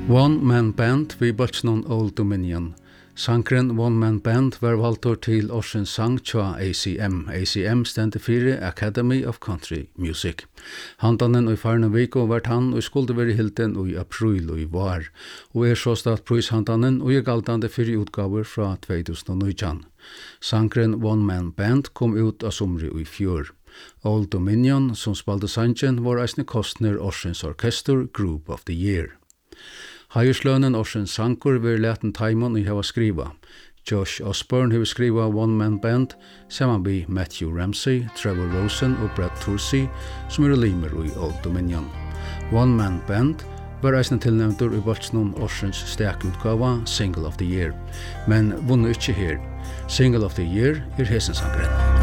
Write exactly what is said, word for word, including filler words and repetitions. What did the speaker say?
One Man Band vi bøtjnon Old Dominion. Sankren One Man Band var valtur til årsens sang tja A C M. A C M stendte fyrir Academy of Country Music. Handanen og farne viko vart han og skulde veri hilden og i april og i var. Og er så stat prishandanen og er galtande fyrir utgaver fra tjugohundranitton. Sankren One Man Band kom ut av somri og i fjør. Old Dominion, som spalte sangen, var eisne kostner årsens orkester Group of the Year. Heiuslønnen årsens sankur vil leten taimon i hava skriva. Josh Osborne hever skriva One Man Band saman vi Matthew Ramsey, Trevor Rosen og Brad Tursey, som er limer i Old Dominion. One Man Band var eisne tilnevntur i bøtjnon årsens stekutgava Single of the Year, men vunnet ikkje her. Single of the Year er hesensangren.